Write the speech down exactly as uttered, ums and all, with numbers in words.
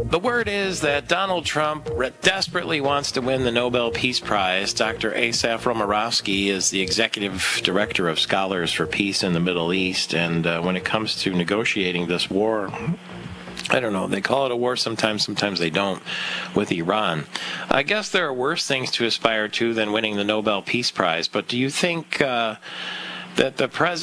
The word is that Donald Trump desperately wants to win the Nobel Peace Prize. Doctor Asaf Romarovsky is the executive director of Scholars for Peace in the Middle East, and uh, when it comes to negotiating this war, I don't know, they call it a war sometimes, sometimes they don't, with Iran. I guess there are worse things to aspire to than winning the Nobel Peace Prize, but do you think uh, that the president